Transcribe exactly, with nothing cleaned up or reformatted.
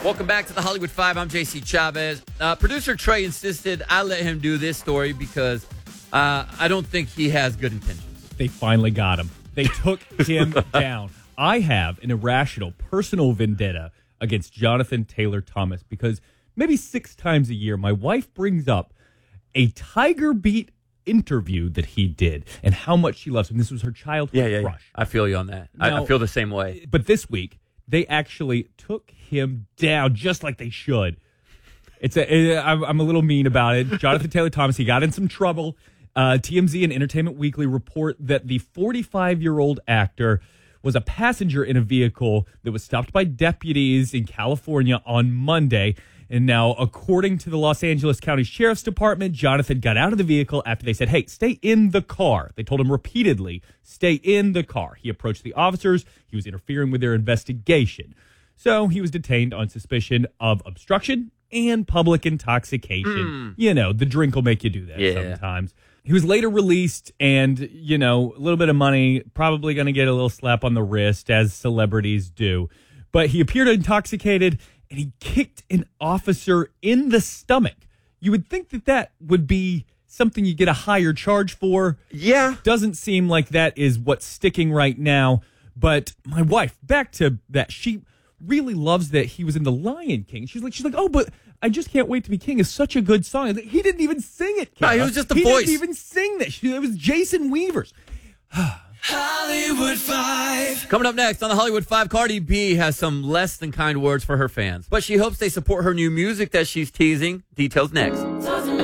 Welcome back to the Hollywood Five. I'm J C Chavez. Uh, producer Trey insisted I let him do this story because uh, I don't think he has good intentions. They finally got him. They took him down. I have an irrational personal vendetta against Jonathan Taylor Thomas because maybe six times a year my wife brings up a Tiger Beat interview that he did and how much she loves him. This was her childhood Yeah, yeah, yeah. crush. I feel you on that. I, Now- I feel the same way. But this week, they actually took him down just like they should. It's a, I'm I'm a little mean about it. Jonathan Taylor Thomas, he got in some trouble. Uh, T M Z and Entertainment Weekly report that the forty-five-year-old actor was a passenger in a vehicle that was stopped by deputies in California on Monday. And now, according to the Los Angeles County Sheriff's Department, Jonathan got out of the vehicle after they said, hey, stay in the car. They told him repeatedly, stay in the car. He approached the officers. He was interfering with their investigation. So he was detained on suspicion of obstruction and public intoxication. Mm. You know, the drink will make you do that Yeah. sometimes. He was later released and, you know, a little bit of money, probably going to get a little slap on the wrist, as celebrities do. But he appeared intoxicated, and he kicked an officer in the stomach. You would think that that would be something you get a higher charge for. Yeah. Doesn't seem like that is what's sticking right now. But my wife, back to that, she really loves that he was in The Lion King. She's like, she's like, oh, but I Just Can't Wait to Be King is such a good song. He didn't even sing it. No, Kayla. he was just the he voice. He didn't even sing that. It was Jason Weaver's. Hollywood Five. Coming up next on the Hollywood Five, Cardi B has some less than kind words for her fans, but she hopes they support her new music that she's teasing. Details next. Doesn't